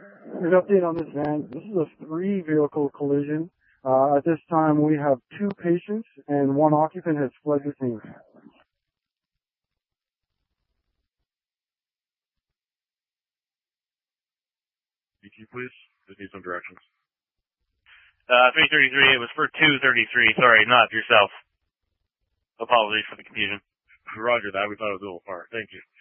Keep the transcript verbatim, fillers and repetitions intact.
An update on this van. This is a three-vehicle collision. Uh, at this time, we have two patients and one occupant has fled the scene. B T, please. Just need some directions. Uh, three thirty-three, it was for two thirty-three. Sorry, not yourself. Apologies for the confusion. Roger that. We thought it was a little far. Thank you.